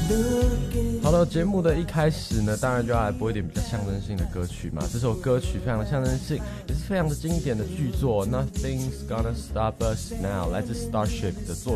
好了，节目的一开始呢，当然就要来播一点比较象征性的歌曲嘛。这首歌曲非常的象征性，也是非常的经典的巨作《Nothing's Gonna Stop Us Now》，来自 Starship 的作